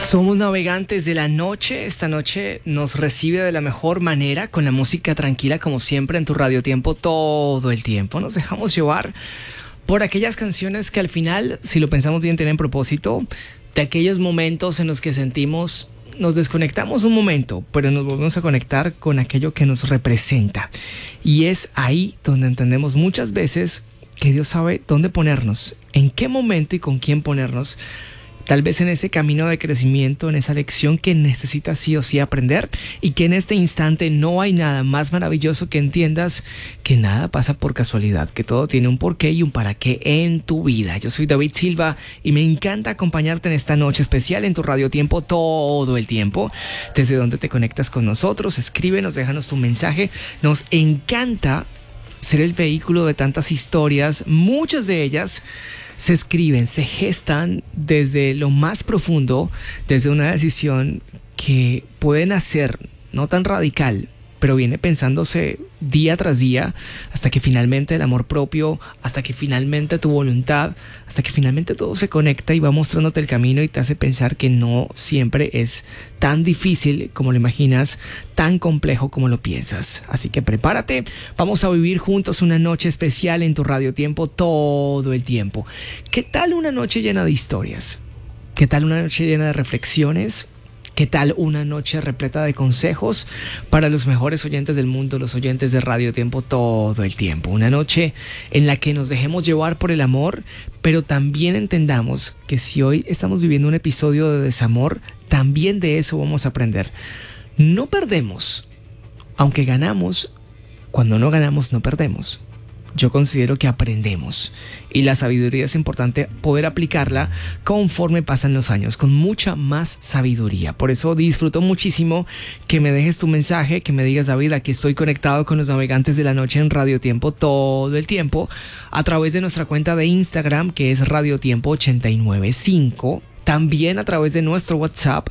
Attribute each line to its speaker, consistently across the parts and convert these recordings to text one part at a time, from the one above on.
Speaker 1: Somos navegantes de la noche. Esta noche nos recibe de la mejor manera, con la música tranquila como siempre en tu Radio Tiempo todo el tiempo. Nos dejamos llevar por aquellas canciones que al final, si lo pensamos bien, tienen propósito, de aquellos momentos en los que sentimos, nos desconectamos un momento, pero nos volvemos a conectar con aquello que nos representa. Y es ahí donde entendemos muchas veces que Dios sabe dónde ponernos, en qué momento y con quién ponernos. Tal vez en ese camino de crecimiento, en esa lección que necesitas sí o sí aprender, y que en este instante no hay nada más maravilloso que entiendas que nada pasa por casualidad, que todo tiene un porqué y un para qué en tu vida. Yo soy David Silva y me encanta acompañarte en esta noche especial en tu Radio Tiempo todo el tiempo. Desde donde te conectas con nosotros, escríbenos, déjanos tu mensaje. Nos encanta ser el vehículo de tantas historias, muchas de ellas se escriben, se gestan desde lo más profundo, desde una decisión que puede nacer no tan radical, pero viene pensándose día tras día, hasta que finalmente el amor propio, hasta que finalmente tu voluntad, hasta que finalmente todo se conecta y va mostrándote el camino y te hace pensar que no siempre es tan difícil como lo imaginas, tan complejo como lo piensas. Así que prepárate, vamos a vivir juntos una noche especial en tu Radio Tiempo todo el tiempo. ¿Qué tal una noche llena de historias? ¿Qué tal una noche llena de reflexiones? ¿Qué tal una noche repleta de consejos para los mejores oyentes del mundo, los oyentes de Radio Tiempo todo el tiempo? Una noche en la que nos dejemos llevar por el amor, pero también entendamos que si hoy estamos viviendo un episodio de desamor, también de eso vamos a aprender. No perdemos, aunque ganamos. Cuando no ganamos, no perdemos. Yo considero que aprendemos, y la sabiduría es importante poder aplicarla conforme pasan los años, con mucha más sabiduría. Por eso disfruto muchísimo que me dejes tu mensaje, que me digas: David, aquí estoy conectado con los navegantes de la noche en Radio Tiempo todo el tiempo, a través de nuestra cuenta de Instagram, que es Radio Tiempo 895. También a través de nuestro WhatsApp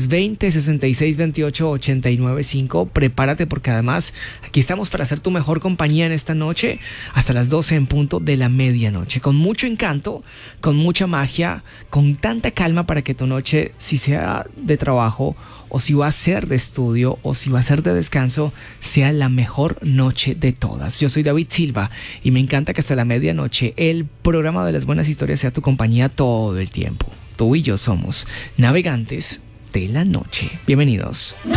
Speaker 1: 320-6628-895. Prepárate, porque además aquí estamos para ser tu mejor compañía en esta noche hasta las 12 en punto de la medianoche. Con mucho encanto, con mucha magia, con tanta calma para que tu noche, si sea de trabajo o si va a ser de estudio o si va a ser de descanso, sea la mejor noche de todas. Yo soy David Silva y me encanta que hasta la medianoche el programa de las buenas historias sea tu compañía todo el tiempo. Tú y yo somos navegantes de la noche. Bienvenidos.